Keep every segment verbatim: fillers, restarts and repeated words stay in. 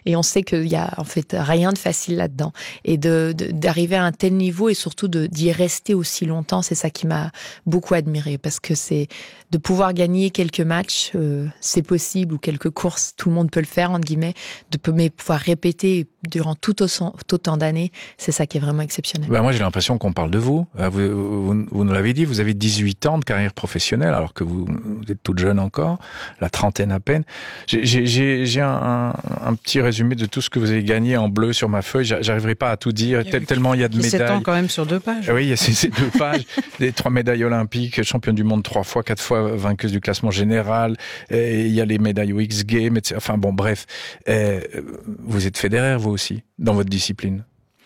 Et on sait qu'il y a en fait rien de facile là-dedans. Et de, de, d'arriver à un tel niveau et surtout de, d'y rester aussi longtemps, c'est ça qui m'a beaucoup admirée. Parce que c'est de pouvoir gagner quelques matchs, euh, c'est possible, ou quelques courses, tout le monde peut le faire, entre guillemets, de mais pouvoir répéter durant tout autant, autant d'années, c'est ça qui est vraiment exceptionnel. Ben moi, j'ai l'impression qu'on parle de vous. Vous, vous, vous nous l'avez dit, vous avez dix-huit ans de carrière professionnelle, alors que vous, vous êtes toute jeune encore, la trentaine à peine. J'ai, j'ai, j'ai un, un, un petit résumé de tout ce que vous avez gagné en bleu sur ma feuille. J'arriverai pas à tout dire, tel, tellement il y a de médailles. sept ans quand même sur deux pages. Oui, il y a ces, ces deux pages. Des trois médailles olympiques, championne du monde trois fois, quatre fois vainqueuse du classement général. Et il y a les médailles au X Games, et cetera. Enfin bon, bref. Et vous êtes Federer, vous aussi, dans votre discipline.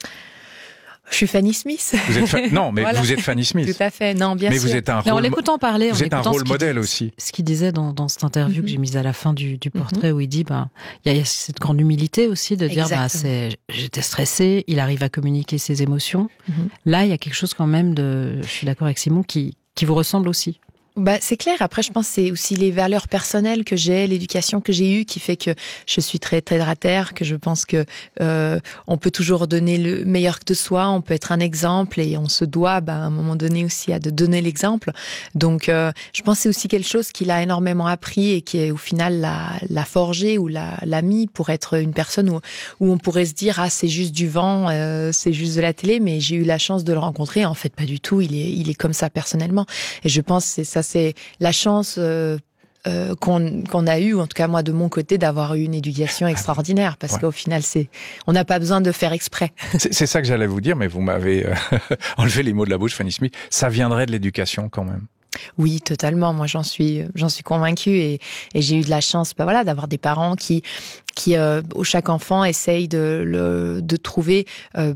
Je suis Fanny Smith. Vous êtes fa... Non, mais voilà. Vous êtes Fanny Smith. Tout à fait. Non, bien mais sûr. Mais vous êtes un mais rôle. En l'écoutant parler, vous en êtes un rôle modèle dit, aussi. Ce qu'il disait dans, dans cette interview mm-hmm. que j'ai mise à la fin du, du portrait, mm-hmm. où il dit, ben, il y a cette grande humilité aussi de dire, bah, c'est, j'étais stressé. Il arrive à communiquer ses émotions. Mm-hmm. Là, il y a quelque chose quand même de, je suis d'accord avec Simon, qui, qui vous ressemble aussi. Bah, c'est clair. Après, je pense que c'est aussi les valeurs personnelles que j'ai, l'éducation que j'ai eue qui fait que je suis très, très terre à terre, que je pense que euh, on peut toujours donner le meilleur de soi, on peut être un exemple et on se doit, bah, à un moment donné aussi, à de donner l'exemple. Donc, euh, je pense que c'est aussi quelque chose qu'il a énormément appris et qui, au final, l'a, l'a forgé ou l'a, l'a mis pour être une personne où, où on pourrait se dire, ah, c'est juste du vent, euh, c'est juste de la télé, mais j'ai eu la chance de le rencontrer. En fait, pas du tout. Il est, il est comme ça personnellement. Et je pense que c'est ça. C'est la chance euh, euh, qu'on, qu'on a eue, ou en tout cas moi de mon côté, d'avoir eu une éducation extraordinaire, parce ouais. qu'au final, c'est, on n'a pas besoin de faire exprès. C'est, c'est ça que j'allais vous dire, mais vous m'avez euh, enlevé les mots de la bouche, Fanny Smith. Ça viendrait de l'éducation quand même. Oui, totalement. Moi, j'en suis, j'en suis convaincue, et, et j'ai eu de la chance, bah voilà, d'avoir des parents qui, qui, euh, chaque enfant essaye de, le, de trouver. Euh,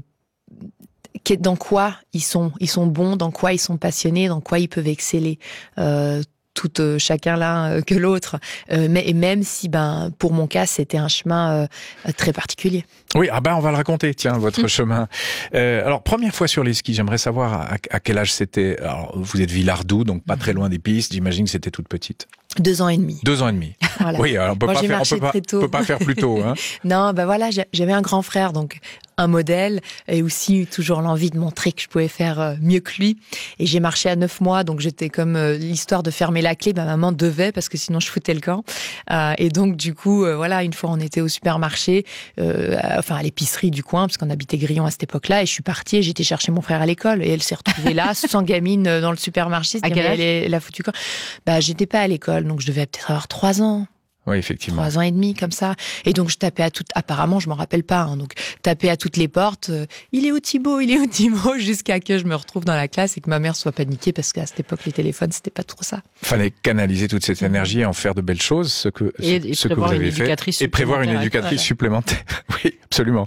dans quoi ils sont, ils sont bons, dans quoi ils sont passionnés, dans quoi ils peuvent exceller. Euh, tout euh, chacun l'un euh, que l'autre, euh, mais et même si ben pour mon cas c'était un chemin euh, très particulier. Oui, ah ben on va le raconter, tiens, votre mmh. chemin. Euh, alors première fois sur les skis, j'aimerais savoir à, à quel âge c'était. Alors vous êtes Villardou, donc pas mmh. très loin des pistes. J'imagine que c'était toute petite. Deux ans et demi. Deux ans et demi. Voilà. Oui, alors on peut Moi, pas j'ai faire, on peut pas, très tôt. On peut pas faire plus tôt, hein. Non, ben voilà, j'avais un grand frère, donc un modèle, et aussi eu toujours l'envie de montrer que je pouvais faire mieux que lui. Et j'ai marché à neuf mois, donc j'étais comme euh, l'histoire de fermer la clé. Ma maman devait, parce que sinon je foutais le camp. Euh, et donc du coup, euh, voilà, une fois on était au supermarché, euh, enfin à l'épicerie du coin, parce qu'on habitait Grillon à cette époque-là, et je suis partie et j'étais chercher mon frère à l'école, et elle s'est retrouvée là, sans gamine, dans le supermarché. À quel âge ? Elle, elle a foutu quoi ? Bah j'étais pas à l'école, donc je devais peut-être avoir trois ans. Oui, effectivement. Trois ans et demi, comme ça. Et donc, je tapais à toutes, apparemment, je m'en rappelle pas, hein, donc, tapais à toutes les portes, euh, il est où Thibaut, il est où Thibaut, jusqu'à que je me retrouve dans la classe et que ma mère soit paniquée, parce qu'à cette époque, les téléphones, c'était pas trop ça. Fallait canaliser toute cette énergie et en faire de belles choses, ce que, et, ce, et ce que vous avez fait. Et prévoir une éducatrice voilà. supplémentaire. Oui, absolument.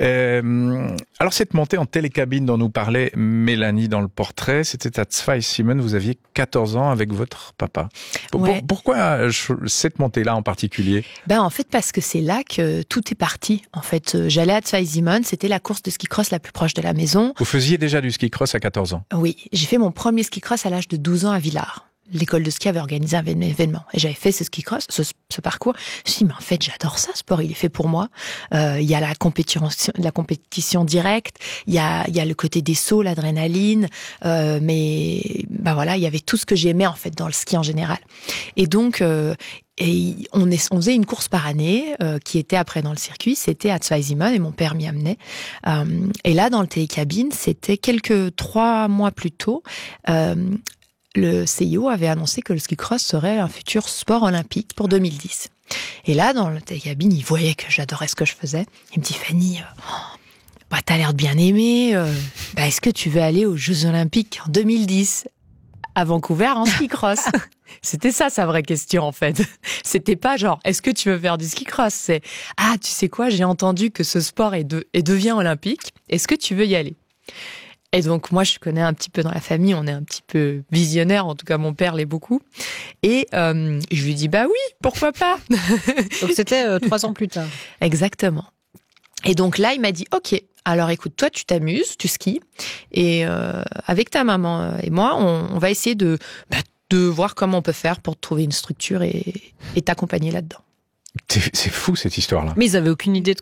Euh, alors, cette montée en télécabine dont nous parlait Mélanie dans le portrait, c'était à Zweisimmen, vous aviez quatorze ans avec votre papa. Ouais. Pourquoi cette montée-là en particulier ? Ben en fait parce que c'est là que tout est parti. En fait, j'allais à Zweisimmen, c'était la course de ski cross la plus proche de la maison. Vous faisiez déjà du ski cross à quatorze ans ? Oui, j'ai fait mon premier ski cross à l'âge de douze ans à Villars. L'école de ski avait organisé un événement et j'avais fait ce ski cross, ce, ce parcours. Je me suis dit, mais en fait, j'adore ça, ce sport, il est fait pour moi. Euh, il y a la compétition, la compétition directe, il y a, il y a le côté des sauts, l'adrénaline, euh, mais bah voilà, il y avait tout ce que j'aimais en fait dans le ski en général. Et donc, euh, et on, est, on faisait une course par année euh, qui était après dans le circuit, c'était à Zweisimmen et mon père m'y amenait. Euh, et là, dans le télécabine, c'était quelques trois mois plus tôt. Euh, Le C I O avait annoncé que le ski cross serait un futur sport olympique pour deux mille dix. Et là, dans le télécabine, il voyait que j'adorais ce que je faisais. Il me dit, Fanny, euh, bah, t'as l'air de bien aimer. Euh, bah, est-ce que tu veux aller aux Jeux Olympiques en deux mille dix à Vancouver en ski cross? C'était ça sa vraie question en fait. C'était pas genre est-ce que tu veux faire du ski cross, c'est ah tu sais quoi, j'ai entendu que ce sport est de, et devient olympique. Est-ce que tu veux y aller? Et donc, moi, je connais un petit peu dans la famille, on est un petit peu visionnaire, en tout cas, mon père l'est beaucoup. Et euh, je lui dis, bah oui, pourquoi pas. Donc, c'était euh, trois ans plus tard. Exactement. Et donc là, il m'a dit, ok, alors écoute, toi, tu t'amuses, tu skis, et euh, avec ta maman et moi, on, on va essayer de, bah, de voir comment on peut faire pour trouver une structure et, et t'accompagner là-dedans. C'est, c'est fou, cette histoire-là. Mais ils avaient aucune idée de